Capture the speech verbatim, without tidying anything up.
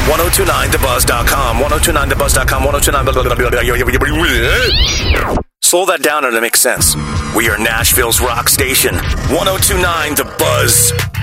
ten twenty-nine the buzz dot com. ten twenty-nine the buzz dot com. ten twenty-nine. Slow that down and it makes sense. We are Nashville's rock station. ten twenty-nine The Buzz.